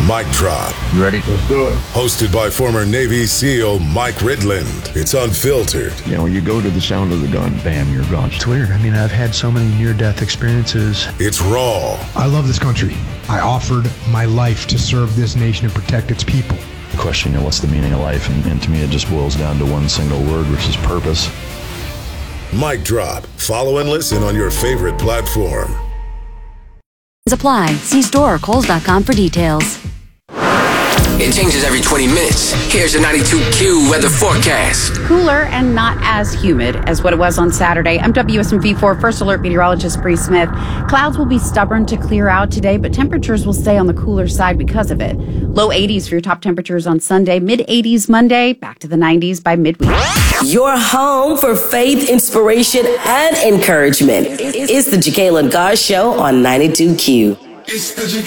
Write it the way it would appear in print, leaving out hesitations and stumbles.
Mic Drop. You ready? Let's do it. Hosted by former Navy SEAL Mike Ridland. It's unfiltered. You know, you go to the sound of the gun, bam, you're gone. It's weird. I mean, I've had so many near-death experiences. It's raw. I love this country. I offered my life to serve this nation and protect its people. The question, you know, what's the meaning of life? And to me, it just boils down to one single word, which is purpose. Mic Drop. Follow and listen on your favorite platform. Apply. See store or Kohl's.com for details. It changes every 20 minutes. Here's your 92Q weather forecast. Cooler and not as humid as what it was on Saturday. I'm WSMV4 First Alert meteorologist Bree Smith. Clouds will be stubborn to clear out today, but temperatures will stay on the cooler side because of it. Low 80s for your top temperatures on Sunday, mid 80s Monday, back to the 90s by midweek. Your home for faith, inspiration, and encouragement. It's the Jacqueline Goss Show on 92Q.